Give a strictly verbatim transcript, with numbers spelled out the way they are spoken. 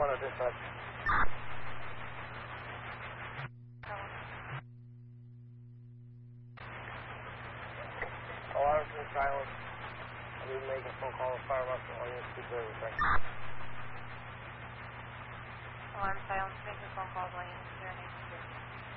one oh dispatch. Alarm from silence. I'll be making a phone call to fire marshal on your speaker every second. Alarm silence, making phone calls on you. Zero nine two.